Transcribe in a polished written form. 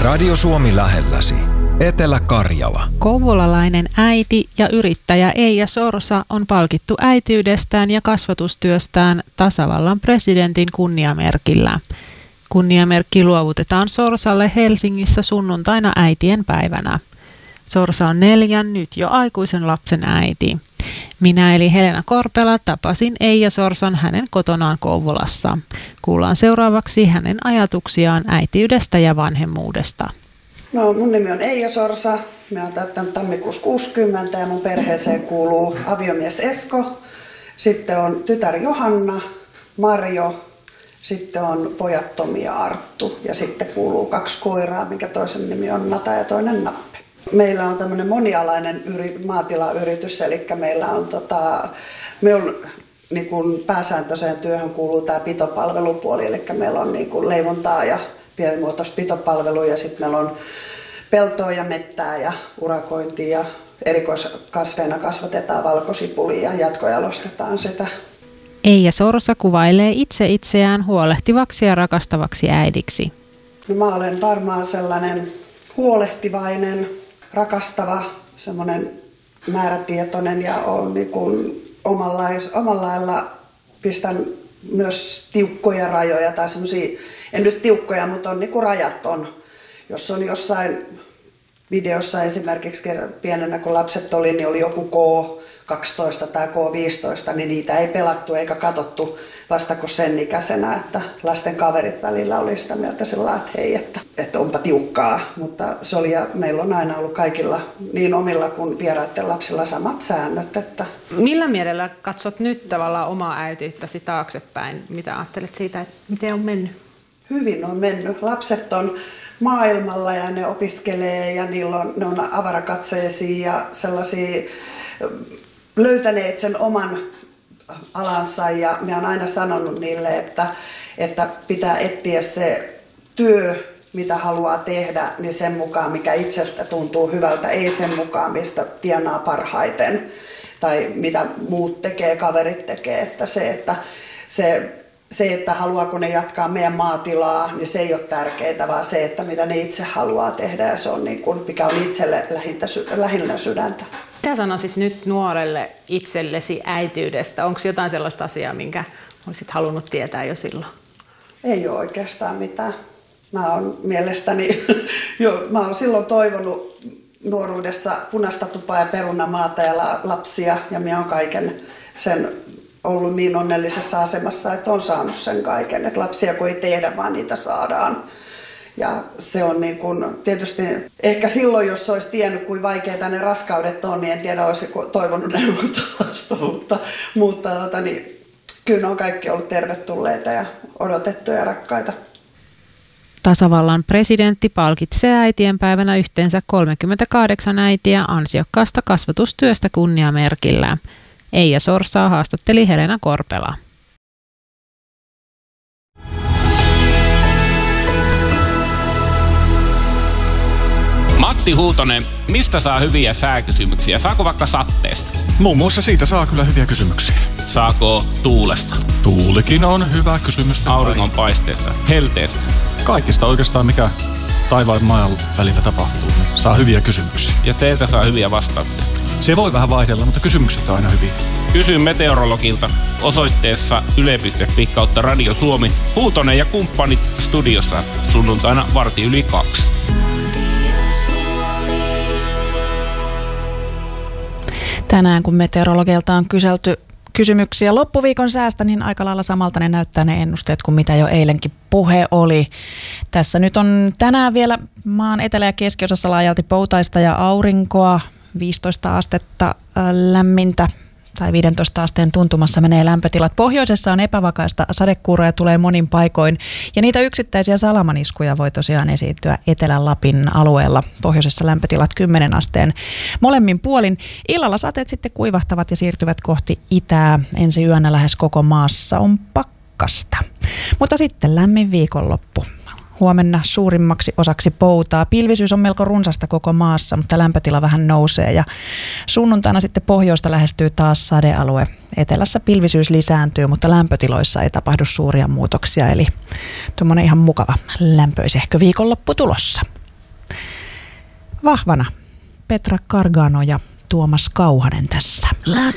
Radio Suomi lähelläsi. Etelä-Karjala. Kouvolalainen äiti ja yrittäjä Eija Sorsa on palkittu äitiydestään ja kasvatustyöstään tasavallan presidentin kunniamerkillä. Kunniamerkki luovutetaan Sorsalle Helsingissä sunnuntaina äitien päivänä. Sorsa on 4 nyt jo aikuisen lapsen äiti. Minä eli Helena Korpela tapasin Eija Sorsan hänen kotonaan Kouvolassa. Kuullaan seuraavaksi hänen ajatuksiaan äitiydestä ja vanhemmuudesta. No, mun nimi on Eija Sorsa. Mä oon täyttänyt tammikuussa 60 ja mun perheeseen kuuluu aviomies Esko. Sitten on tytär Johanna, Marjo, sitten on pojat Tomi ja Arttu ja sitten kuuluu 2 koiraa, minkä toisen nimi on Nata ja toinen Nappe. Meillä on tämmöinen monialainen maatilayritys, eli meillä on niin kuin pääsääntöiseen työhön kuuluu tämä pitopalvelupuoli, eli meillä on niin kuin leivontaa ja pienimuotoista pitopalvelua ja sitten meillä on peltoa ja mettää ja urakointia ja erikoiskasveina kasvatetaan valkosipulia ja jatkojalostetaan sitä. Eija Sorsa kuvailee itse itseään huolehtivaksi ja rakastavaksi äidiksi. No, mä olen varmaan sellainen huolehtivainen, rakastava, semmoinen määrätietoinen ja on niin kuin omalla lailla pistän myös tiukkoja rajoja tai semmoisia, en nyt tiukkoja, mutta on niin kuin rajat on. Jos on jossain videossa esimerkiksi pienenä kun lapset oli, niin oli joku K12 tai K15, niin niitä ei pelattu eikä katsottu vasta kuin sen ikäisenä, että lasten kaverit välillä oli sitä mieltä sillä että hei, että onpa tiukkaa, mutta se oli ja meillä on aina ollut kaikilla niin omilla kuin vieraiden lapsilla samat säännöt. Että millä mielellä katsot nyt tavallaan omaa äitiyttäsi taaksepäin? Mitä ajattelet siitä, että miten on mennyt? Hyvin on mennyt. Lapset on maailmalla ja ne opiskelee ja ne on avarakatseisia ja sellaisia löytäneet sen oman alansa ja mä oon aina sanonut niille, että pitää etsiä se työ, mitä haluaa tehdä, niin sen mukaan, mikä itsestä tuntuu hyvältä, ei sen mukaan, mistä tienaa parhaiten tai mitä muut tekee, kaverit tekee. Että se, että haluaako ne jatkaa meidän maatilaa, niin se ei ole tärkeää, vaan se, että mitä ne itse haluaa tehdä ja se on niin kuin, mikä on itselle lähinnä sydäntä. Mitä sanoisit nyt nuorelle itsellesi äitiydestä? Onko jotain sellaista asiaa, minkä olisit halunnut tietää jo silloin? Ei ole oikeastaan mitään. Mä oon mielestäni, mä oon silloin toivonut nuoruudessa punaista tupaa ja perunamaata ja lapsia ja mä oon kaiken sen ollut niin onnellisessa asemassa, että on saanut sen kaiken. Että lapsia kun ei tehdä, vaan niitä saadaan. Ja se on niin kuin, tietysti ehkä silloin, jos olisi tiennyt, kuinka vaikeita ne raskaudet on, niin en tiedä, olisi toivonut näin muuta lasta. Mutta kyllä ne on kaikki ollut tervetulleita ja odotettuja ja rakkaita. Tasavallan presidentti palkitsee äitienpäivänä yhteensä 38 äitiä ansiokkaasta kasvatustyöstä kunniamerkillä. Eija Sorsaa haastatteli Helena Korpela. Matti Huutonen, mistä saa hyviä sääkysymyksiä? Saako vaikka satteesta? Muun muassa siitä saa kyllä hyviä kysymyksiä. Saako tuulesta? Tuulikin on hyvä kysymys. Auringonpaisteesta? Helteestä? Kaikista oikeastaan, mikä taivaan ja maan välillä tapahtuu, niin saa hyviä kysymyksiä. Ja teiltä saa hyviä vastauksia? Se voi vähän vaihdella, mutta kysymykset on aina hyviä. Kysy meteorologilta osoitteessa yle.fi/Radio Suomi. Huutonen ja kumppanit studiossa sunnuntaina 1:15. Tänään kun meteorologilta on kyselty kysymyksiä loppuviikon säästä, niin aika lailla samalta ne näyttää ne ennusteet kuin mitä jo eilenkin puhe oli. Tässä nyt on tänään vielä maan etelä- ja keskiosassa laajalti poutaista ja aurinkoa, 15 astetta lämmintä tai 15 asteen tuntumassa menee lämpötilat. Pohjoisessa on epävakaista sadekuuroja tulee monin paikoin ja niitä yksittäisiä salamaniskuja voi tosiaan esiintyä Etelä-Lapin alueella. Pohjoisessa lämpötilat 10 asteen molemmin puolin. Illalla sateet sitten kuivahtavat ja siirtyvät kohti itää. Ensi yönä lähes koko maassa on pakkasta. Mutta sitten lämmin viikonloppu. Huomenna suurimmaksi osaksi poutaa. Pilvisyys on melko runsasta koko maassa, mutta lämpötila vähän nousee ja sunnuntaina sitten pohjoista lähestyy taas sadealue. Etelässä pilvisyys lisääntyy, mutta lämpötiloissa ei tapahdu suuria muutoksia, eli tuommoinen ihan mukava lämpöisehkö viikonloppu tulossa. vahvana. Petra Kargano ja Tuomas Kauhanen tässä.